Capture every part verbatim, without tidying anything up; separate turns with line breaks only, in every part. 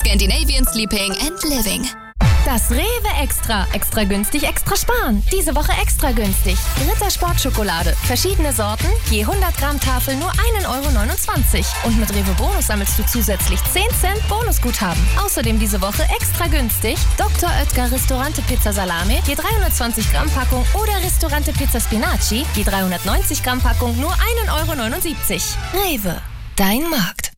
Scandinavian Sleeping and Living.
Das Rewe Extra. Extra günstig, extra sparen. Diese Woche extra günstig. Ritter Sportschokolade. Verschiedene Sorten. Je hundert Gramm Tafel nur ein Euro neunundzwanzig. Und mit Rewe Bonus sammelst du zusätzlich zehn Cent Bonusguthaben. Außerdem diese Woche extra günstig. Doktor Oetker Ristorante Pizza Salame. Je dreihundertzwanzig Gramm Packung. Oder Ristorante Pizza Spinaci. Je dreihundertneunzig Gramm Packung nur ein Euro neunundsiebzig. Rewe. Dein Markt.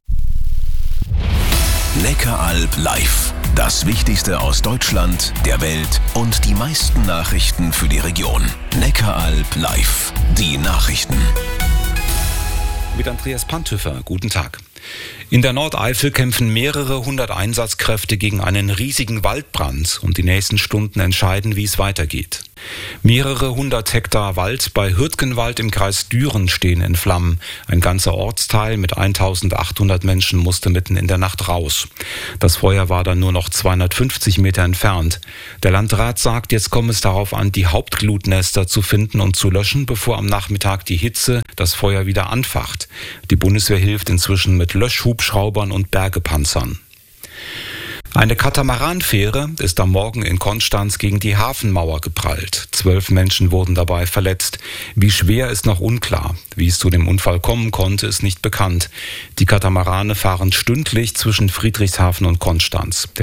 Neckaralb live. Das Wichtigste aus Deutschland, der Welt und die meisten Nachrichten für die Region. Neckaralb live. Die Nachrichten.
Mit Andreas Panthöfer. Guten Tag. In der Nordeifel kämpfen mehrere hundert Einsatzkräfte gegen einen riesigen Waldbrand und die nächsten Stunden entscheiden, wie es weitergeht. Mehrere hundert Hektar Wald bei Hürtgenwald im Kreis Düren stehen in Flammen. Ein ganzer Ortsteil mit eintausendachthundert Menschen musste mitten in der Nacht raus. Das Feuer war dann nur noch zweihundertfünfzig Meter entfernt. Der Landrat sagt, jetzt komme es darauf an, die Hauptglutnester zu finden und zu löschen, bevor am Nachmittag die Hitze das Feuer wieder anfacht. Die Bundeswehr hilft inzwischen mit Löschhubschraubern und Bergepanzern. Eine Katamaranfähre ist am Morgen in Konstanz gegen die Hafenmauer geprallt. Zwölf Menschen wurden dabei verletzt. Wie schwer ist noch unklar. Wie es zu dem Unfall kommen konnte, ist nicht bekannt. Die Katamarane fahren stündlich zwischen Friedrichshafen und Konstanz.